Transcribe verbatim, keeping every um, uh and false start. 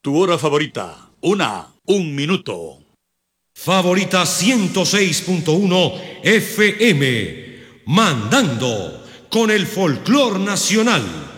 Tu hora favorita, una, un minuto. Favorita ciento seis punto uno F M, mandando con el folclor nacional.